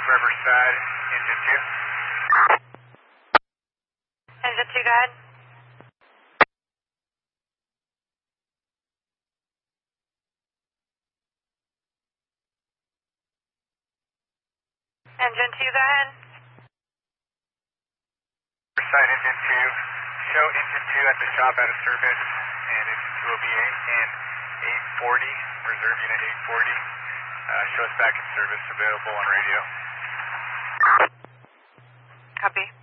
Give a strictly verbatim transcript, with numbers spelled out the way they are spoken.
Riverside, engine two. Engine two, go ahead. Engine two, go ahead. Riverside, engine two. Show engine two at the shop out of service, and engine two will be in eight forty, reserve unit eight forty. Uh, show us back in service, available on radio. Copy.